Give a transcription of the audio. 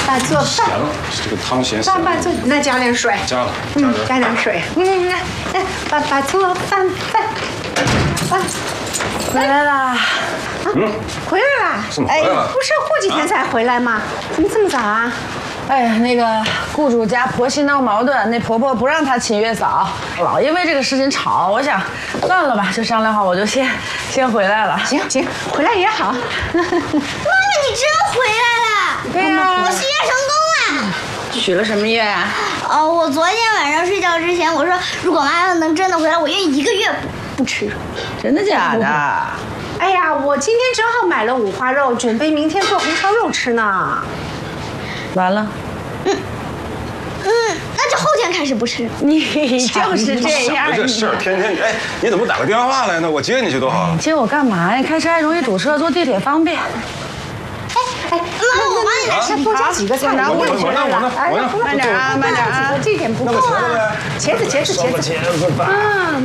爸做饭。 咸了，这个汤咸。 爸做，那加点水。 加了， 加点水。爸做饭。 回来啦。 回来啦。 怎么回来了？ 不是过几天才回来吗？怎么这么早啊？ 哎呀，那个雇主家婆媳闹矛盾，那婆婆不让她请月嫂，老因为这个事情吵。我想算了吧，就商量好，我就先回来了。 行，回来也好。 妈妈，你真回来了！ 对呀， 我许愿成功了。 许了什么愿啊？ 我昨天晚上睡觉之前，我说如果妈妈能真的回来，我愿意1个月不吃肉。 真的假的？ 哎呀，我今天正好买了五花肉，准备明天做红烧肉吃呢。 完了。 那就后天开始不吃。 你就是这样。 这事儿天天哎，你怎么不打个电话来呢？我接你去多好了。 接我干嘛呀？开车还容易堵车，坐地铁方便。 妈妈，我帮你拿先多加几个菜， 我呢， 慢点啊，慢点啊， 这点不够啊。茄子。 茄子吧。